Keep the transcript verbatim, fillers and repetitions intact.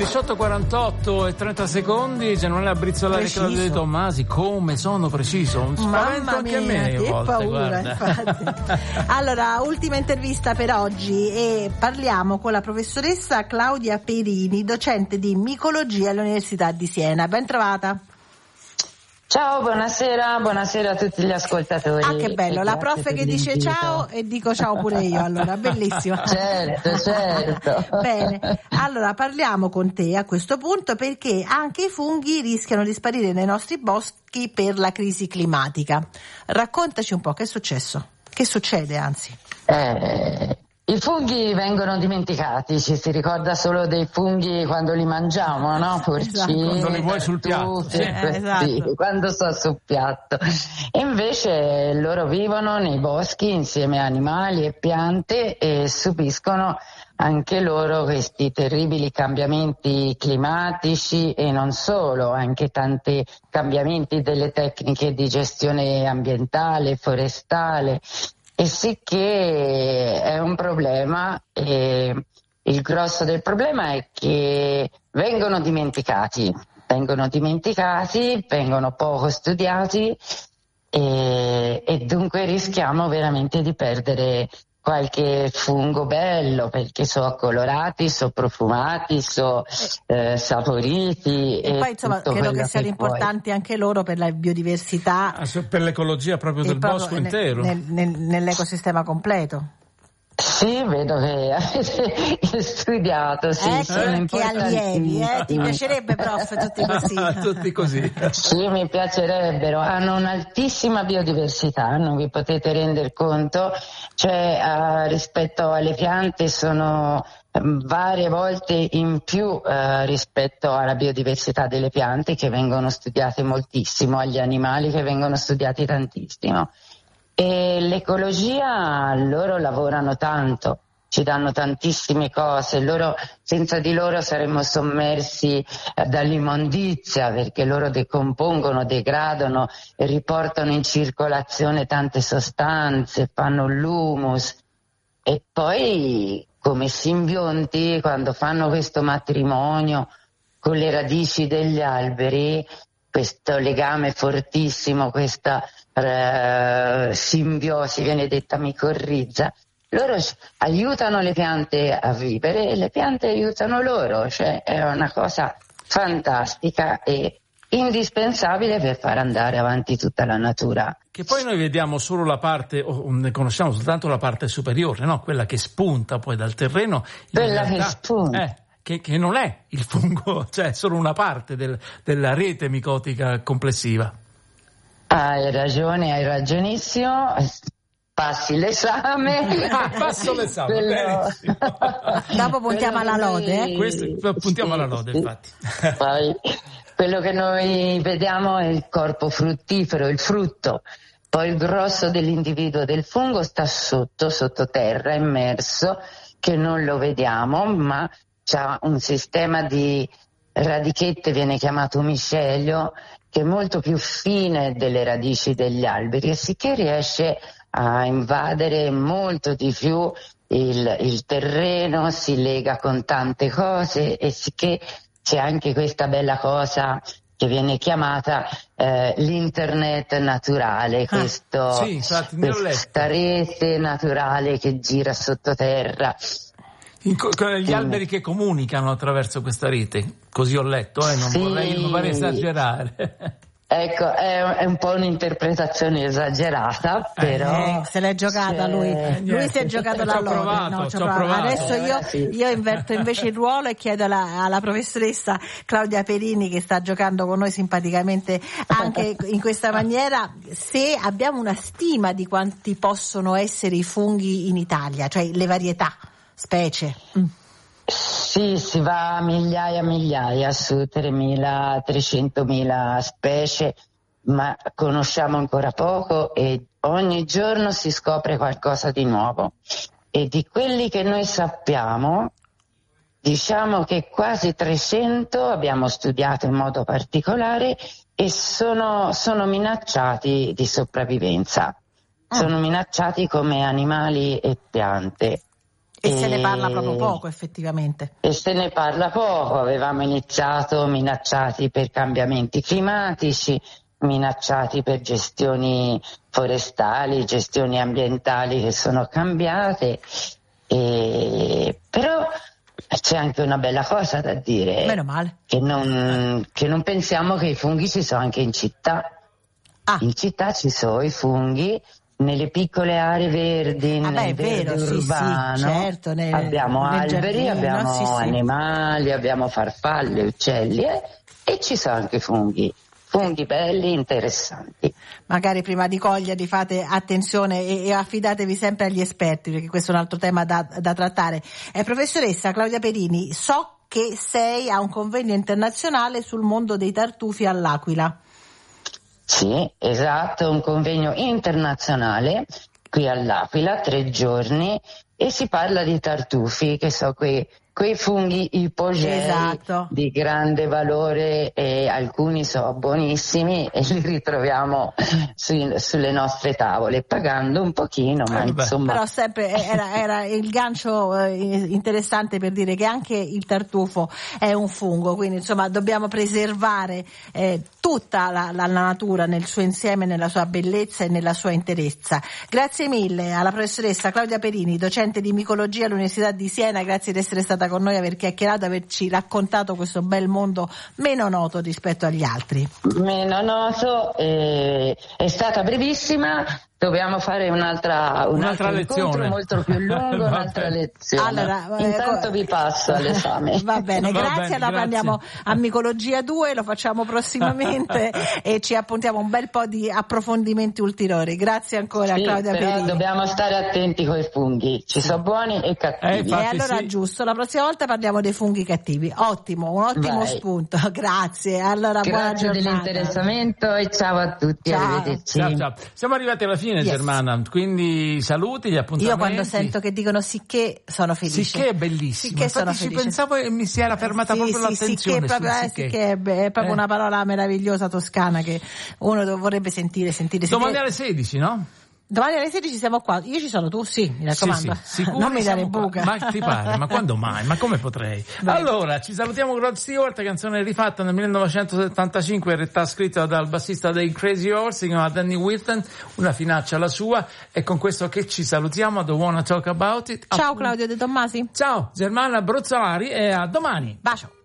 diciotto e quarantotto e trenta secondi, Emanuela Brizzolari e Claudio De Tommasi. Come sono preciso, un spavento Mamma anche mia, a me a che volte, paura, infatti. Allora, ultima intervista per oggi e parliamo con la professoressa Claudia Perini, docente di micologia all'Università di Siena. Ben trovata. Ciao, buonasera, buonasera a tutti gli ascoltatori. Ah, che bello, la prof che dice ciao e dico ciao pure io, allora, bellissimo. Certo, certo. Bene, allora parliamo con te a questo punto perché anche i funghi rischiano di sparire nei nostri boschi per la crisi climatica. Raccontaci un po' che è successo, che succede anzi. Eh... I funghi vengono dimenticati, ci si ricorda solo dei funghi quando li mangiamo, no? Porcini, esatto, quando li vuoi sul piatto, tutti, sì. eh, esatto. sì, quando sto sul piatto. E invece loro vivono nei boschi insieme a animali e piante e subiscono anche loro questi terribili cambiamenti climatici e non solo, anche tanti cambiamenti delle tecniche di gestione ambientale, forestale. E sì che è un problema e il grosso del problema è che vengono dimenticati, vengono dimenticati, vengono poco studiati e, e dunque rischiamo veramente di perdere qualche fungo bello perché sono colorati, sono profumati, sono eh, saporiti e, e poi insomma credo che siano che importanti puoi. Anche loro per la biodiversità, ah, per l'ecologia proprio del proprio bosco nel, intero nel, nel, nell'ecosistema completo. Sì, vedo che avete studiato, sì, eh, sono che allievi, eh? Ti piacerebbe, prof, tutti così? Tutti così. Sì, mi piacerebbero, hanno un'altissima biodiversità, non vi potete rendere conto, cioè uh, rispetto alle piante sono um, varie volte in più uh, rispetto alla biodiversità delle piante che vengono studiate moltissimo, agli animali che vengono studiati tantissimo. E l'ecologia, loro lavorano tanto, ci danno tantissime cose, loro, senza di loro saremmo sommersi eh, dall'immondizia perché loro decompongono, degradano e riportano in circolazione tante sostanze, fanno l'humus e poi come simbionti quando fanno questo matrimonio con le radici degli alberi, questo legame fortissimo, questa uh, simbiosi, viene detta micorrizza, loro aiutano le piante a vivere e le piante aiutano loro, cioè è una cosa fantastica e indispensabile per far andare avanti tutta la natura. Che poi noi vediamo solo la parte, o ne conosciamo soltanto la parte superiore, no? Quella che spunta poi dal terreno. Quella realtà, che spunta. Eh, Che, che non è il fungo, cioè è solo una parte del, della rete micotica complessiva. Hai ragione, hai ragionissimo. Passi l'esame. Ah, passo l'esame. Quello... Dopo puntiamo alla lode. Eh? Questo, puntiamo sì, alla lode, sì. Infatti. Poi, quello che noi vediamo è il corpo fruttifero, il frutto. Poi il grosso dell'individuo del fungo sta sotto, sottoterra, immerso, che non lo vediamo, ma c'ha un sistema di radichette, viene chiamato micelio, che è molto più fine delle radici degli alberi e sicché riesce a invadere molto di più il, il terreno, si lega con tante cose e sicché c'è anche questa bella cosa che viene chiamata eh, l'internet naturale, ah, questo, sì, infatti, questa rete naturale che gira sottoterra. In, gli alberi che comunicano attraverso questa rete, così ho letto, eh, non, sì. vorrei, non vorrei esagerare. Ecco, è, è un po' un'interpretazione esagerata, però... Eh, se l'è giocata lui, eh, lui si è giocato la lode. Provato, no, ci ho provato. Adesso io, io inverto invece il ruolo e chiedo alla, alla professoressa Claudia Perini, che sta giocando con noi simpaticamente anche in questa maniera, se abbiamo una stima di quanti possono essere i funghi in Italia, cioè le varietà, specie. Mm. Sì, si va a migliaia e migliaia, su tremila, trecentomila specie, ma conosciamo ancora poco e ogni giorno si scopre qualcosa di nuovo. E di quelli che noi sappiamo, diciamo che quasi trecento abbiamo studiato in modo particolare e sono, sono minacciati di sopravvivenza, sono minacciati come animali e piante. E, e se ne parla proprio poco, effettivamente. E se ne parla poco. Avevamo iniziato minacciati per cambiamenti climatici, minacciati per gestioni forestali, gestioni ambientali che sono cambiate, e... però c'è anche una bella cosa da dire. Meno male. Che non, che non pensiamo che i funghi ci sono anche in città. Ah. In città ci sono i funghi, nelle piccole aree verdi, ah, nel beh, verde vero, urbano, sì, sì, certo, nel, abbiamo nel alberi, giardino, abbiamo sì, sì. animali, abbiamo farfalle, uccelli eh, e ci sono anche funghi, funghi belli, interessanti. Magari prima di coglierli fate attenzione e, e affidatevi sempre agli esperti, perché questo è un altro tema da, da trattare. Eh, professoressa Claudia Perini, so che sei a un convegno internazionale sul mondo dei tartufi all'Aquila. Sì, esatto, un convegno internazionale qui all'Aquila, tre giorni, e si parla di tartufi, che so quei, quei funghi ipogei, esatto, di grande valore, e alcuni sono buonissimi e li ritroviamo sui, sulle nostre tavole, pagando un pochino, ma eh, insomma... Però sempre era, era il gancio eh, interessante per dire che anche il tartufo è un fungo, quindi insomma dobbiamo preservare eh, tutta la, la natura nel suo insieme, nella sua bellezza e nella sua interezza. Grazie mille alla professoressa Claudia Perini, docente di micologia all'Università di Siena, grazie di essere stata con noi, aver chiacchierato, averci raccontato questo bel mondo meno noto rispetto agli altri. Meno noto, eh, è stata brevissima. Dobbiamo fare un'altra, un un'altra altro lezione molto più lungo, un'altra lezione. Allora, Intanto eh, vi passo all'esame. Va bene, Va grazie. bene, allora grazie. Andiamo a Micologia due, lo facciamo prossimamente e ci appuntiamo un bel po' di approfondimenti ulteriori. Grazie ancora sì, Claudia però Perini. Dobbiamo stare attenti con i funghi, ci sono buoni e cattivi. Eh, infatti, e allora sì. Giusto, la prossima volta parliamo dei funghi cattivi. Ottimo, un ottimo Vai. spunto. Grazie. Allora, Grazie buona giornata. dell'interessamento e ciao a tutti. Ciao. Arrivederci. Ciao, ciao. Siamo arrivati alla fine, Yes. Germana. Quindi saluti, gli appuntamenti. Io quando sento che dicono sicché sono felice. Sicché è bellissimo. Sicché sono Infatti ci felice. pensavo e mi si era fermata sì, proprio sì, l'attenzione. Sicché, proprio, sul eh, sicché. sicché è, è proprio Eh. una parola meravigliosa toscana che uno vorrebbe sentire, sentire. Domani sentire. alle sedici, no? Domani alle sedici siamo qua. Io ci sono, tu sì, mi raccomando. Sì, sì, non mi dare siamo qua. buca. Ma ti pare? Ma quando mai? Ma come potrei? Beh. Allora, ci salutiamo con Rod Stewart, canzone rifatta nel millenovecentosettantacinque, in realtà scritta dal bassista dei Crazy Horse, si chiama Danny Whitten, una finaccia la sua, e con questo che ci salutiamo, I Don't Wanna Talk About It. Ciao Claudio De Tommasi. Ciao Germana Brozzolari e a domani. Bacio.